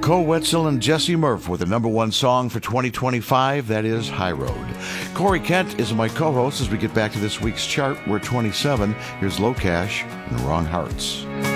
Koe Wetzel and Jesse Murph with the number one song for 2025, that is High Road. Corey Kent is my co-host as we get back to this week's chart. We're 27. Here's Low Cash and Wrong Hearts.